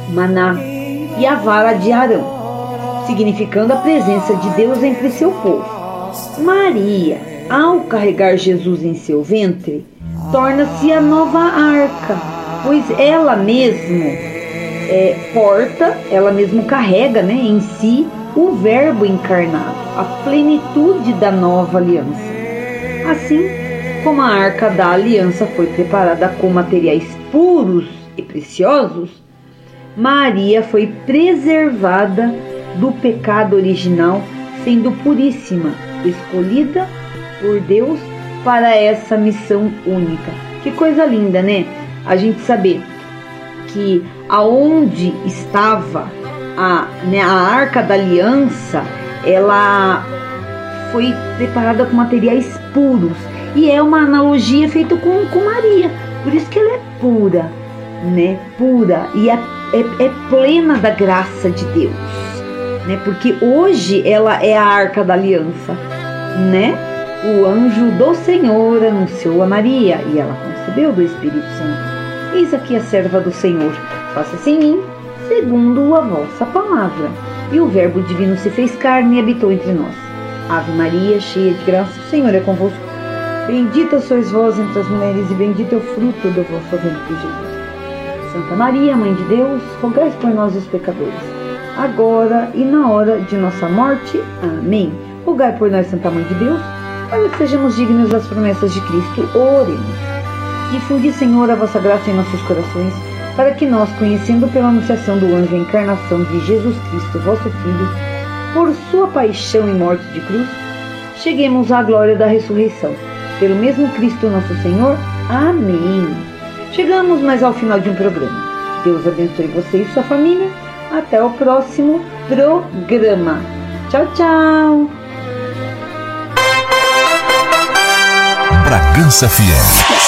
maná e a vara de Arão, significando a presença de Deus entre seu povo. Maria, ao carregar Jesus em seu ventre, torna-se a nova arca, pois ela mesmo ela mesmo carrega, em si o Verbo encarnado, a plenitude da nova aliança. Assim como a arca da aliança foi preparada com materiais puros e preciosos, Maria foi preservada do pecado original, sendo puríssima, escolhida por Deus para essa missão única. Que coisa linda, né? A gente saber que aonde estava a Arca da Aliança, ela foi preparada com materiais puros. E é uma analogia feita com Maria. Por isso que ela é pura, Pura. E é plena da graça de Deus, Porque hoje ela é a Arca da Aliança, O anjo do Senhor anunciou a Maria e ela concebeu do Espírito Santo. Eis aqui a serva do Senhor, faça-se em mim, segundo a vossa palavra. E o Verbo divino se fez carne e habitou entre nós. Ave Maria, cheia de graça, o Senhor é convosco. Bendita sois vós entre as mulheres e bendito é o fruto do vosso ventre, Jesus. Santa Maria, Mãe de Deus, rogai por nós os pecadores, agora e na hora de nossa morte. Amém. Rogai por nós, Santa Mãe de Deus, para que sejamos dignos das promessas de Cristo. Oremos. Difundi, Senhor, a vossa graça em nossos corações, para que nós, conhecendo pela anunciação do anjo a encarnação de Jesus Cristo, vosso Filho, por sua paixão e morte de cruz, cheguemos à glória da ressurreição. Pelo mesmo Cristo nosso Senhor. Amém. Chegamos mais ao final de um programa. Deus abençoe você e sua família. Até o próximo programa. Tchau, tchau. Bragança Fiel.